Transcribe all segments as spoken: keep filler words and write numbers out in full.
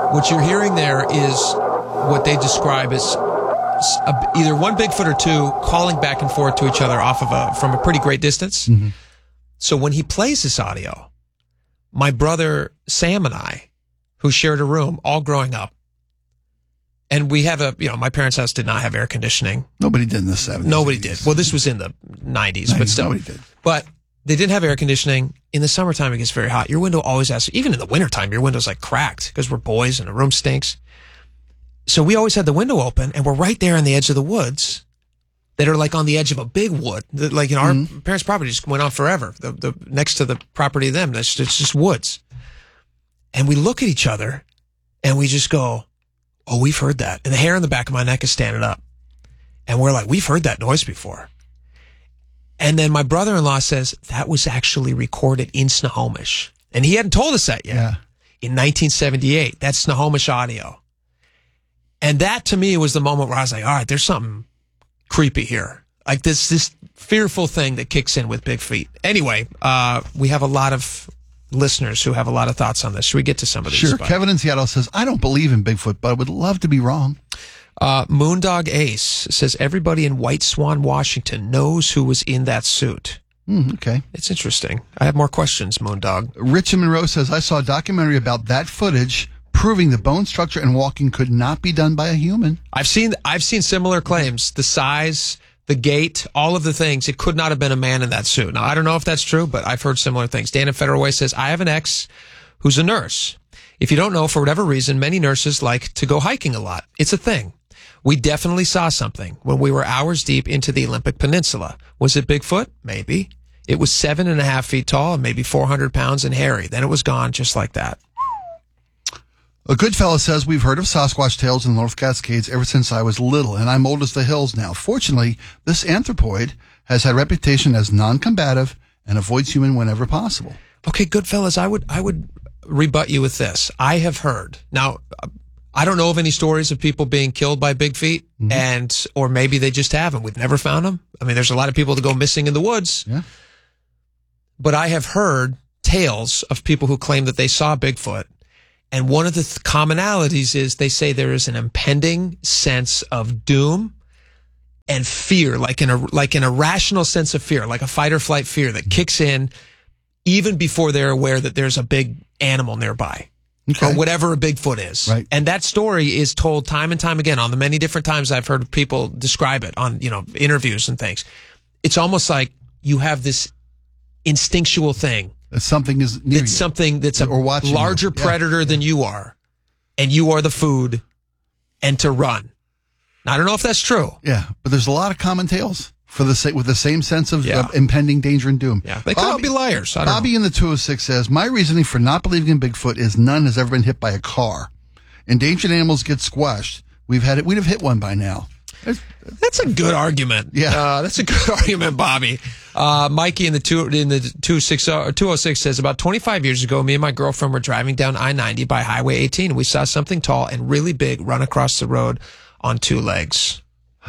What you're hearing there is what they describe as a, either one Bigfoot or two calling back and forth to each other off of a from a pretty great distance. Mm-hmm. So when he plays this audio, my brother Sam and I, who shared a room all growing up, and we have a, you know, my parents' house did not have air conditioning. Nobody did in the seventies. Nobody did. Well, this was in the nineties, but still. Nobody did. But they didn't have air conditioning. In the summertime, it gets very hot. Your window always has, even in the wintertime, your window's like cracked because we're boys and the room stinks. So we always had the window open, and we're right there on the edge of the woods that are like on the edge of a big wood. Like, you know, mm-hmm. our parents' property just went on forever. The, the next to the property of them, that's it's just woods. And we look at each other, and we just go, oh, we've heard that. And the hair on the back of my neck is standing up. And we're like, we've heard that noise before. And then my brother-in-law says, that was actually recorded in Snohomish. And he hadn't told us that yet. Yeah. In nineteen seventy-eight. That's Snohomish audio. And that, to me, was the moment where I was like, all right, there's something creepy here. Like this this fearful thing that kicks in with big feet. Anyway, uh, we have a lot of listeners who have a lot of thoughts on this. Should we get to some of these? Sure. But, Kevin in Seattle says, I don't believe in Bigfoot, but I would love to be wrong. Uh, Moondog Ace says, everybody in White Swan, Washington knows who was in that suit. Mm, okay. It's interesting. I have more questions, Moondog. Rich in Monroe says, I saw a documentary about that footage proving the bone structure and walking could not be done by a human. I've seen I've seen similar claims. The size, the gait, all of the things. It could not have been a man in that suit. Now, I don't know if that's true, but I've heard similar things. Dan in Federal Way says, I have an ex who's a nurse. If you don't know, for whatever reason, many nurses like to go hiking a lot. It's a thing. We definitely saw something when we were hours deep into the Olympic Peninsula. Was it Bigfoot? Maybe. It was seven and a half feet tall and maybe four hundred pounds and hairy. Then it was gone just like that. A good fella says, we've heard of Sasquatch tales in the North Cascades ever since I was little, and I'm old as the hills now. Fortunately, this anthropoid has had a reputation as non-combative and avoids human whenever possible. Okay, good fellas, I would I would rebut you with this. I have heard. Now, I don't know of any stories of people being killed by big feet, mm-hmm. and or maybe they just haven't. We've never found them. I mean, there's a lot of people that go missing in the woods. Yeah. But I have heard tales of people who claim that they saw Bigfoot. And one of the th- commonalities is they say there is an impending sense of doom and fear, like in a like an irrational sense of fear, like a fight or flight fear that kicks in even before they're aware that there's a big animal nearby. Okay. Or whatever a Bigfoot is. Right. And that story is told time and time again on the many different times I've heard people describe it on, you know, interviews and things. It's almost like you have this instinctual thing. That something is near It's you. something that's a or larger yeah. predator yeah. than you are. And you are the food and to run. Now, I don't know if that's true. Yeah, but there's a lot of common tales for the sa- with the same sense of Yeah. uh, impending danger and doom. Yeah, they could all be liars. I don't Bobby know. in the two oh six says, my reasoning for not believing in Bigfoot is none has ever been hit by a car. Endangered animals get squashed. We've had it. We'd have hit one by now. There's, That's a good argument. Yeah. Uh, that's a good argument, Bobby. Uh, Mikey in the two in the two six or two oh six says, about twenty-five years ago, me and my girlfriend were driving down I ninety by Highway eighteen. We saw something tall and really big run across the road on two legs.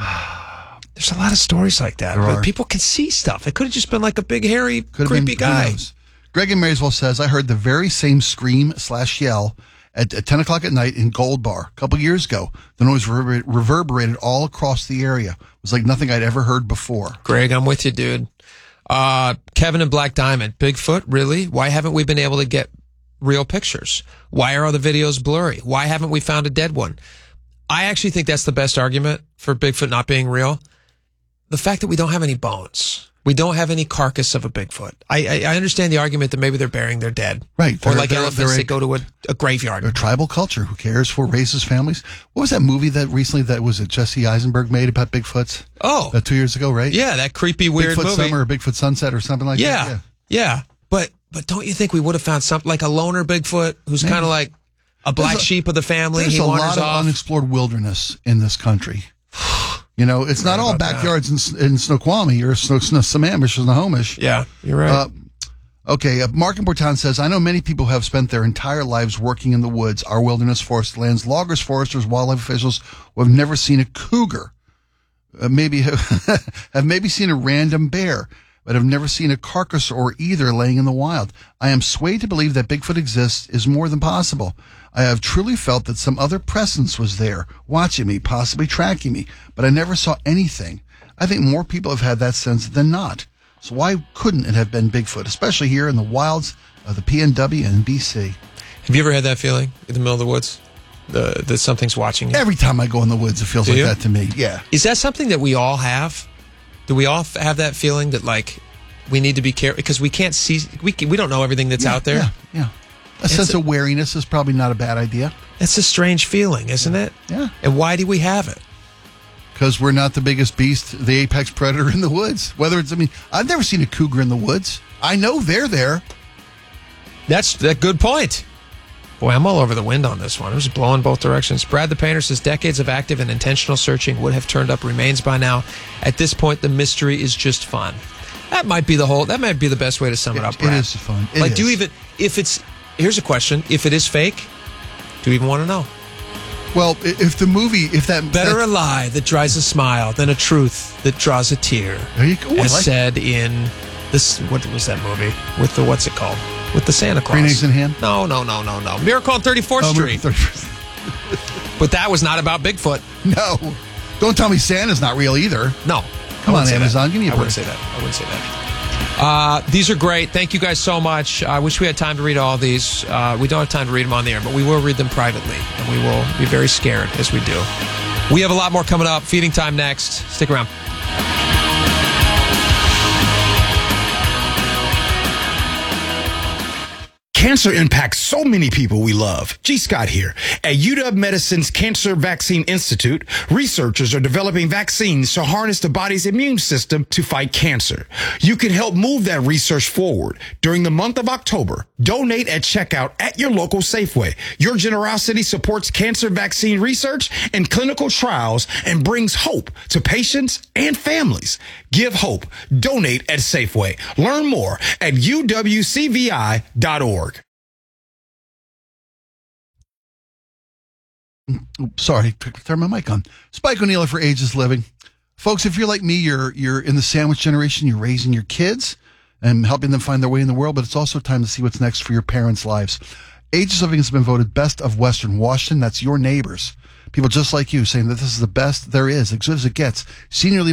There's a lot of stories like that. There But are. people can see stuff. It could have just been like a big, hairy, Could have creepy been, who guy. knows? Greg in Marysville says, I heard the very same scream slash yell at, at ten o'clock at night in Gold Bar a couple years ago. The noise rever- reverberated all across the area. It was like nothing I'd ever heard before. Greg, I'm with you, dude. Uh, Kevin and Black Diamond, Bigfoot, really? Why haven't we been able to get real pictures? Why are all the videos blurry? Why haven't we found a dead one? I actually think that's the best argument for Bigfoot not being real. The fact that we don't have any bones. We don't have any carcass of a Bigfoot. I, I, I understand the argument that maybe they're burying their dead. Right. Or They're- like they're- elephants, they're they a- go to a, a graveyard. A tribal culture. Who cares for raises families? What was that movie that recently that was it Jesse Eisenberg made about Bigfoots? Oh. Uh, two years ago, right? Yeah, that creepy, weird Bigfoot movie. Summer or Bigfoot Sunset or something like yeah, that. Yeah. yeah. But but don't you think we would have found something like a loner Bigfoot who's kind of like a black There's a- sheep of the family? There's He a wanders lot of off. unexplored wilderness in this country. You know, it's not Right all about backyards in, in Snoqualmie or Snow, Snow, Sammamish or Snohomish. Yeah, you're right. Uh, okay, uh, Mark in Portown says, I know many people have spent their entire lives working in the woods, our wilderness forest lands, loggers, foresters, wildlife officials who have never seen a cougar, uh, maybe have, have maybe seen a random bear, but have never seen a carcass or either laying in the wild. I am swayed to believe that Bigfoot exists is more than possible. I have truly felt that some other presence was there, watching me, possibly tracking me, but I never saw anything. I think more people have had that sense than not. So why couldn't it have been Bigfoot, especially here in the wilds of the P N W and B C? Have you ever had that feeling in the middle of the woods? The, that something's watching you? Every time I go in the woods, it feels Do like you? that to me. Yeah. Is that something that we all have? Do we all f- have that feeling that, like, we need to be careful because we can't see, we can, we don't know everything that's yeah, out there? Yeah, yeah. A It's sense a- of wariness is probably not a bad idea. It's a strange feeling, isn't it? Yeah. And why do we have it? Because we're not the biggest beast, the apex predator in the woods. Whether it's, I mean, I've never seen a cougar in the woods. I know they're there. That's a good point. Boy, I'm all over the wind on this one. It was blowing both directions. Brad the Painter says decades of active and intentional searching would have turned up remains by now. At this point, the mystery is just fun. That might be the whole, that might be the best way to sum it, It- up, it Brad. is fun. It like, do you is. even, if it's, here's a question. If it is fake, do you even want to know? Well, i- if the movie, if that... Better that, a lie that dries a smile than a truth that draws a tear. There you go. Ooh, I As like- said in this, what was that movie? With the, what's it called? With the Santa Claus. Green Eggs in Hand? No, no, no, no, no. Miracle on thirty-fourth Oh, Street. But that was not about Bigfoot. No. Don't tell me Santa's not real either. No. Come I on, wouldn't say Amazon, that. give me a I wouldn't say break. that. I wouldn't say that. Uh, these are great. Thank you guys so much. I wish we had time to read all these. Uh, we don't have time to read them on the air, but we will read them privately, and we will be very scared as we do. We have a lot more coming up. Feeding time next. Stick around. Cancer impacts so many people we love. G. Scott here. At U W Medicine's Cancer Vaccine Institute, researchers are developing vaccines to harness the body's immune system to fight cancer. You can help move that research forward. During the month of October, donate at checkout at your local Safeway. Your generosity supports cancer vaccine research and clinical trials and brings hope to patients and families. Give hope. Donate at Safeway. Learn more at U W C V I dot org. Oops, sorry, turn my mic on. Spike O'Neill for Ageless Living. Folks, if you're like me, you're you're in the sandwich generation, you're raising your kids and helping them find their way in the world, but it's also time to see what's next for your parents' lives. Ageless Living has been voted best of Western Washington. That's your neighbors. People just like you saying that this is the best there is, as good as it gets. Senior